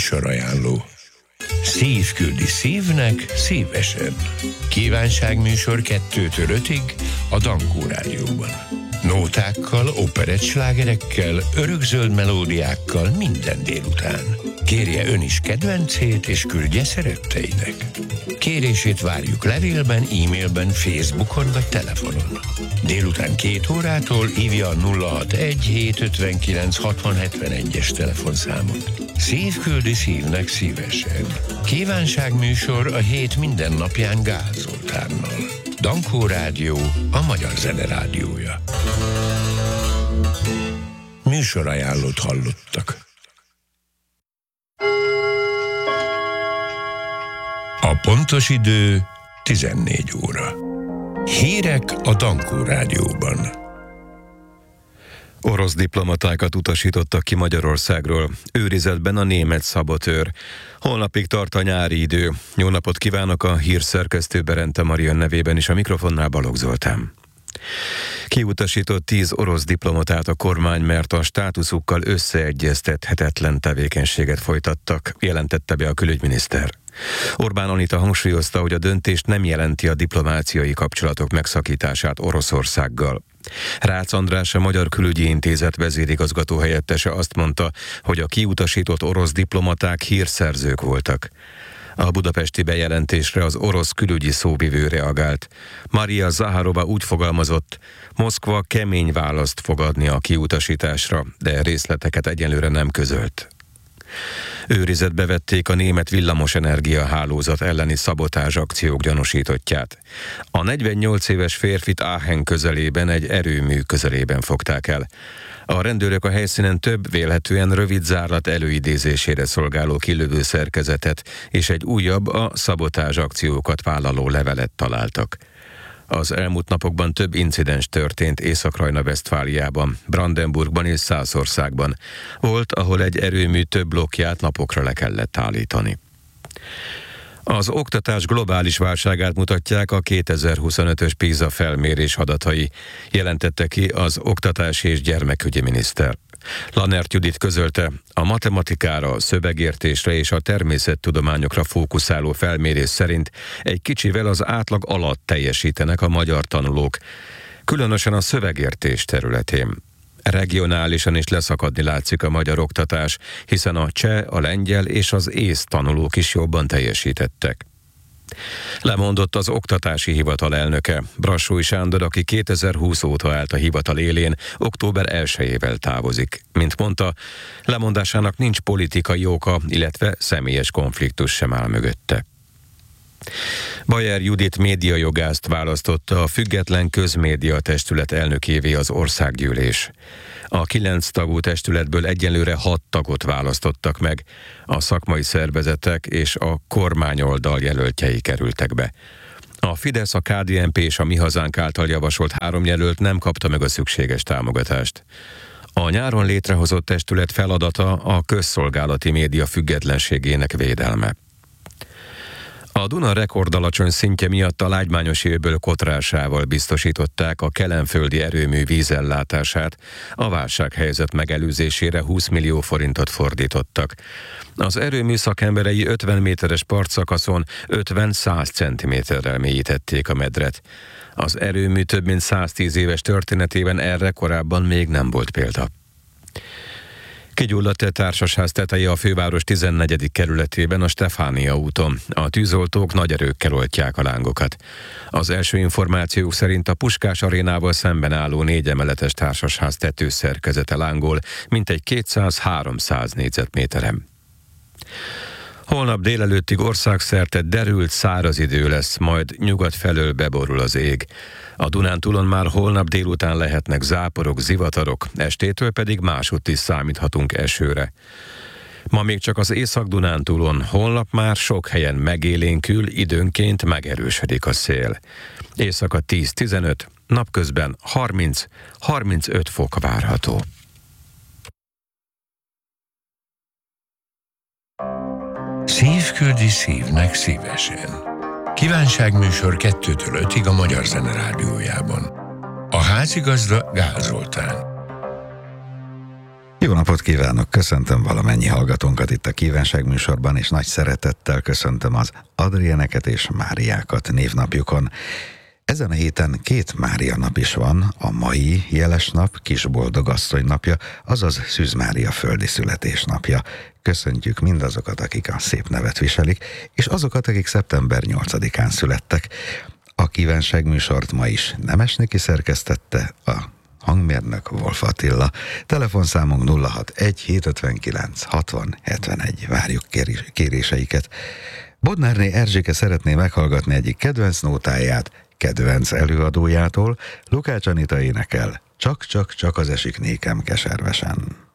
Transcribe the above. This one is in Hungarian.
Műsorajánló. Szív küldi szívnek szívesen. Kívánságműsor 2-től 5-ig a Dankó Rádióban. Nótákkal, operettslágerekkel, örökzöld melódiákkal minden délután. Kérje ön is kedvencét, és küldje szeretteinek. Kérését várjuk levélben, e-mailben, Facebookon vagy telefonon. Délután 2 órától hívja a 061 759 6071-es telefonszámot. Szív küldi szívnek szívesen. Kívánságműsor a hét minden napján Gál Zoltánnal. Dankó Rádió, a magyar zene rádiója. Műsorajánlót hallottak. A pontos idő 14 óra. Hírek a Dankó Rádióban. Orosz diplomatákat utasítottak ki Magyarországról. Őrizetben a német szabotőr. Holnapig tart a nyári idő. Jó napot kívánok, a hírszerkesztő Berente Marian nevében is, a mikrofonnál Balogh Zoltán. Kiutasított 10 orosz diplomatát a kormány, mert a státuszukkal összeegyeztethetetlen tevékenységet folytattak, jelentette be a külügyminiszter. Orbán Anita hangsúlyozta, hogy a döntés nem jelenti a diplomáciai kapcsolatok megszakítását Oroszországgal. Rácz András, a Magyar Külügyi Intézet vezérigazgató helyettese azt mondta, hogy a kiutasított orosz diplomaták hírszerzők voltak. A budapesti bejelentésre az orosz külügyi szóvivő reagált. Maria Zaharova úgy fogalmazott, Moszkva kemény választ fog adni a kiutasításra, de részleteket egyelőre nem közölt. Őrizetbe vették a német villamosenergia hálózat elleni szabotázs akciók gyanúsítottját. A 48 éves férfit Aachen közelében egy erőmű közelében fogták el. A rendőrök a helyszínen több vélhetően rövid zárlat előidézésére szolgáló kilövő szerkezetet és egy újabb, a szabotázs akciókat vállaló levelet találtak. Az elmúlt napokban több incidens történt Észak-Rajna-Vesztfáliában, Brandenburgban és Szászországban. Volt, ahol egy erőmű több blokkját napokra le kellett állítani. Az oktatás globális válságát mutatják a 2025-ös PISA felmérés adatai, jelentette ki az oktatási és gyermekügyi miniszter. Lannert Judit közölte, a matematikára, szövegértésre és a természettudományokra fókuszáló felmérés szerint egy kicsivel az átlag alatt teljesítenek a magyar tanulók, különösen a szövegértés területén. Regionálisan is leszakadni látszik a magyar oktatás, hiszen a cseh, a lengyel és az ész tanulók is jobban teljesítettek. Lemondott az oktatási hivatal elnöke, Brassói Sándor, aki 2020 óta állt a hivatal élén, október 1-ével távozik. Mint mondta, lemondásának nincs politikai oka, illetve személyes konfliktus sem áll mögötte. Bajer Judit médiajogászt választotta a Független Közmédia Testület elnökévé az országgyűlés. A 9 tagú testületből egyelőre 6 tagot választottak meg, a szakmai szervezetek és a kormányoldal jelöltjei kerültek be. A Fidesz, a KDNP és a Mi Hazánk által javasolt 3 jelölt nem kapta meg a szükséges támogatást. A nyáron létrehozott testület feladata a közszolgálati média függetlenségének védelme. A Duna rekordalacsony szintje miatt a Lágymányosi öböl kotrásával biztosították a kelenföldi erőmű vízellátását, a válsághelyzet megelőzésére 20 millió forintot fordítottak. Az erőmű szakemberei 50 méteres partszakaszon 50-100 centiméterrel mélyítették a medret. Az erőmű több mint 110 éves történetében erre korábban még nem volt példa. Kigyulladt egy társasház teteje a főváros 14. kerületében, a Stefánia úton. A tűzoltók nagy erőkkel oltják a lángokat. Az első információk szerint a Puskás arénával szemben álló 4 emeletes társasház tetőszerkezete lángol, mintegy 200-300 négyzetméteren. Holnap délelőttig országszerte derült száraz idő lesz, majd nyugat felől beborul az ég. A Dunántúlon már holnap délután lehetnek záporok, zivatarok, estétől pedig másutt is számíthatunk esőre. Ma még csak az Észak-Dunántúlon, holnap már sok helyen megélénkül, időnként megerősödik a szél. Éjszaka 10-15, napközben 30-35 fok várható. Szív küldi szívnek szívesen. Kívánságműsor 2-től 5-ig a Magyar Zene Rádiójában. A házigazda Gál Zoltán. Jó napot kívánok! Köszöntöm valamennyi hallgatónkat itt a Kívánság műsorban, és nagy szeretettel köszöntöm az Adrieneket és Máriákat névnapjukon. Ezen a héten 2 Mária nap is van, a mai jeles nap Kisboldog asszony napja, azaz Szűz Mária földi születésnapja. Köszöntjük mindazokat, akik a szép nevet viselik, és azokat, akik szeptember 8-án születtek. A Kívánság műsort ma is Nemesniki szerkesztette, a hangmérnök Wolf Attila. Telefonszámunk 061 759 60 71. Várjuk kéréseiket. Bodnárné Erzsike szeretné meghallgatni egyik kedvenc nótáját, kedvenc előadójától. Lukács Anita énekel, Csak az esik nékem keservesen.